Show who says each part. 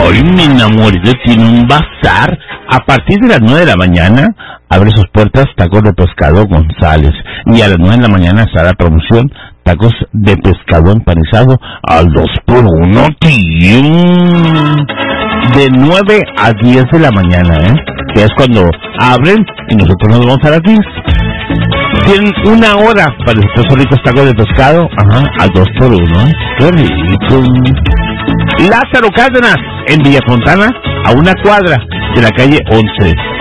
Speaker 1: Ay, mi enamorito tiene un bazar. A partir de las 9 de la mañana abre sus puertas Tacos de Pescado González. Y a las 9 de la mañana está la promoción Tacos de Pescado Empanizado al 2x1, tío. De 9 a 10 de la mañana, que es cuando abren y nosotros nos vamos a las 10. Tienen una hora para estos ricos tacos de pescado, al 2x1, qué rico. Lázaro Cárdenas, en Villa Fontana, a una cuadra de la calle 11.